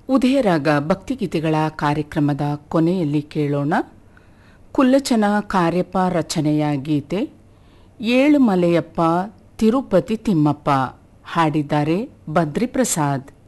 ಉದಯರಾಗ ಭಕ್ತಿಗೀತೆಗಳ ಕಾರ್ಯಕ್ರಮದ ಕೊನೆಯಲ್ಲಿ ಕೇಳೋಣ ಕುಲ್ಲಚನ ಕಾರ್ಯಪ್ಪ ರಚನೆಯ ಗೀತೆ ಏಳು ಮಲೆಯಪ್ಪ ತಿರುಪತಿ ತಿಮ್ಮಪ್ಪ ಹಾಡಿದ್ದಾರೆ ಬದ್ರಿಪ್ರಸಾದ್.